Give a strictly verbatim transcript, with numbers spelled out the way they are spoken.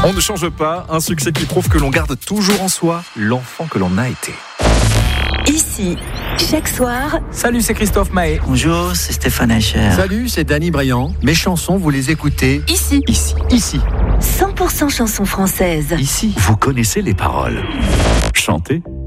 On ne change pas, un succès qui prouve que l'on garde toujours en soi l'enfant que l'on a été. Ici, chaque soir. Salut, c'est Christophe Mahé. Bonjour, c'est Stéphane Eicher. Salut, c'est Danny Briand. Mes chansons, vous les écoutez Ici. Ici. Ici. cent pour cent chansons françaises. Ici. Vous connaissez les paroles. Chantez.